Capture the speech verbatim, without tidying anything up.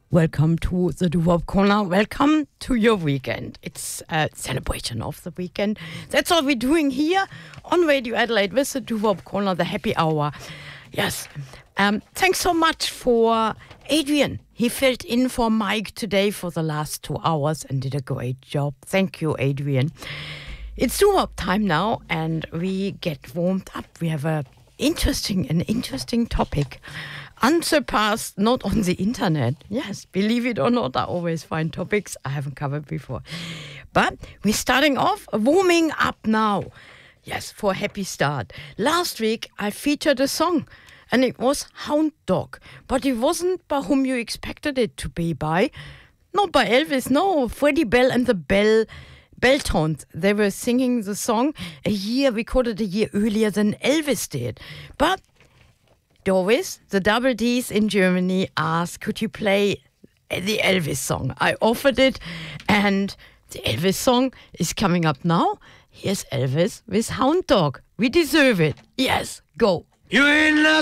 Welcome to the Doo-Wop Corner. Welcome to your weekend. It's a celebration of the weekend. That's all we're doing here on Radio Adelaide with the Doo-Wop Corner, the happy hour. Yes. Um, thanks so much for Adrian. He filled in for Mike today for the last two hours and did a great job. Thank you, Adrian. It's Doo-Wop time now, and we get warmed up. We have a interesting, an interesting topic. Unsurpassed, not on the internet. Yes, believe it or not, I always find topics I haven't covered before. But we're starting off, warming up now. Yes, for a happy start. Last week, I featured a song, and it was Hound Dog. But it wasn't by whom you expected it to be by. Not by Elvis, no. Freddie Bell and the Bell Belltones. They were singing the song a year, recorded a year earlier than Elvis did. But Doris, the Double D's in Germany, asked, could you play the Elvis song? I offered it, and the Elvis song is coming up now. Here's Elvis with Hound Dog. We deserve it. Yes, go. You ain't